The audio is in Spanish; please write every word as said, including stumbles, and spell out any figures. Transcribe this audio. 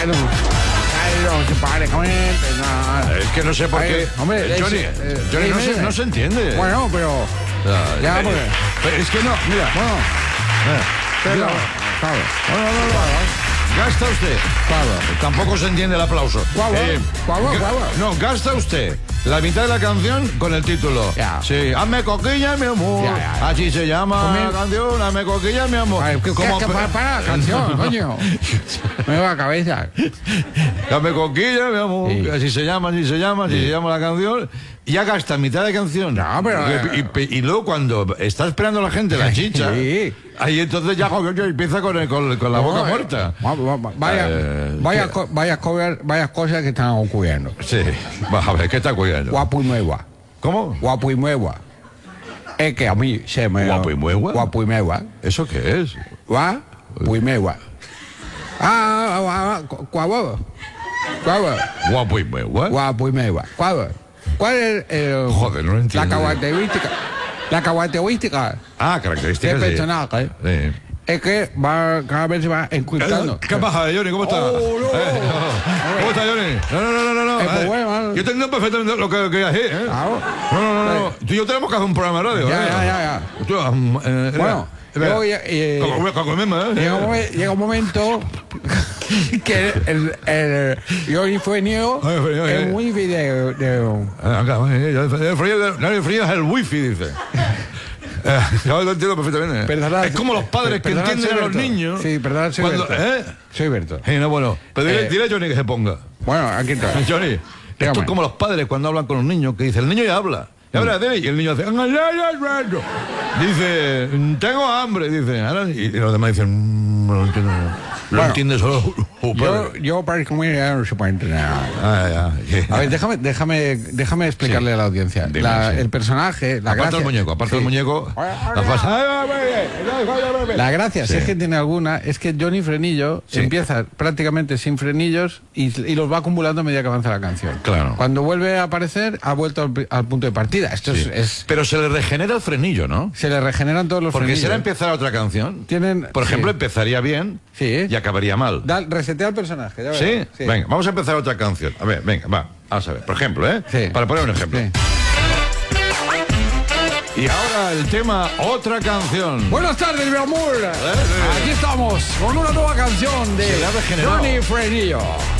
el... No se pare con él, no. Es que no sé por Ay, qué. hombre, Eh, Johnny, eh, Johnny no, dime. se, no se entiende. Bueno, pero... Ah, Ya, eh, porque... pero es que no, mira. Bueno, eh, pero... mira. Claro, No, no, no, no. Gasta usted. claro. Tampoco se entiende el aplauso. Guau, guau, guau, guau, ga- guau. No, gasta usted la mitad de la canción con el título. Ya. Sí, hazme coquilla, mi amor. Ya, ya, ya. Así se llama Comen- la canción, hazme coquilla, mi amor. Ay, ¿qué, Como qué, pe- para, para la canción, coño? Me va la cabeza. Hazme coquilla, mi amor. Sí. Así se llama, así se llama, así se llama la canción. Y ya gasta mitad de canción. No, pero- Y, y- y luego cuando está esperando la gente la chicha, Sí. ahí entonces ya empieza con, el- con, con la boca No, eh, muerta. va- va- va- Vaya, Eh, vaya, ¿qué? co- vaya, co- vaya cosas que están ocurriendo. Sí, va a ver, ¿qué está cuidando? Guapo y nueva. ¿Cómo? Guapo y nueva. Es que a mí se me... ¿Guapo y nueva? Guapo y nueva. ¿Eso qué es? Guapo y nueva. Ah, ah, ah, guapo. Guapo. Guapo y megua. Guapo y nueva. Guapo. ¿Cuál es el... Joder, no lo entiendo. La característica... La característica Ah, características. del sí. personaje Sí. es que va, cada vez se va encriptando. ¿Qué pasa, Johnny? ¿Cómo estás? Oh, no. Eh, no. ¿Cómo estás, Johnny? No, no, no, no, no. Eh, pues eh, bueno, yo entiendo perfectamente lo que querías decir, ¿eh? Claro. No, no, no, no. Tú y yo tenemos que hacer un programa de radio, Ya, ¿eh? ya, ya, ya. Tú, um, eh, Bueno, espera. luego ya- eh, Como- como mismo, ¿eh? Llega un, momen- llega un momento que el, el Johnny Fuenio Ay, Fuenio, es eh. muy de, de- Ah, acá, eh, el frío, no, el frío es el wifi, dice. Eh, Yo lo entiendo perfectamente. Perdonad, es como los padres que perdonad, entienden a los soy Berto. niños. Sí, perdonad, soy cuando, Berto. ¿eh? Soy Berto. Sí, no, bueno. Pero dile, Eh. dile a Johnny que se ponga. Bueno, aquí está. Johnny, esto Dígame. es como los padres cuando hablan con los niños, que dice, el niño ya habla. Y, habla de él, y el niño hace... Dice, tengo hambre, dice. Ahora, y los demás dicen, "Mm, no lo entiendo. Lo Bueno, entiende solo un Yo, padre. yo para comer ya no se puede entrenar. Ah, ya, ya. A ver, déjame, déjame, déjame explicarle Sí. a la audiencia. Dime, La- sí. El personaje, la Aparte gracia... del muñeco, aparte Sí. del muñeco... la pasa- La gracia, si Sí. es que tiene alguna, es que Johnny Frenillo Sí. empieza prácticamente sin frenillos y, y los va acumulando a medida que avanza la canción. Claro. Cuando vuelve a aparecer, ha vuelto al, pri- al punto de partida. Esto Sí. es, es- Pero se le regenera el frenillo, ¿no? Se le regeneran todos los Porque frenillos. si ahora empezara otra canción, Tienen- por ejemplo, sí. empezaría bien Sí. y acabaría mal. Da- resetea el personaje. ya ¿Sí? verás. Venga, vamos a empezar otra canción. A ver, venga, va. Vamos a ver. Por ejemplo, ¿eh? Sí. Para poner un ejemplo. Sí. Y ahora el tema, otra canción. Buenas tardes, mi amor. sí. Aquí estamos con una nueva canción de Se le ha regenerado. Johnny Frenillo.